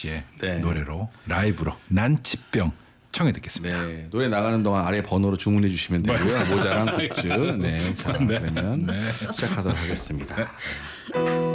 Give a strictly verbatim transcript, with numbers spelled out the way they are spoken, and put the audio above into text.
씨의 네. 노래로 라이브로 난치병 청해 듣겠습니다. 네, 노래 나가는 동안 아래 번호로 주문해 주시면 되고요. 모자랑 굿즈. 네, 자 네. 그러면 네. 시작하도록 하겠습니다.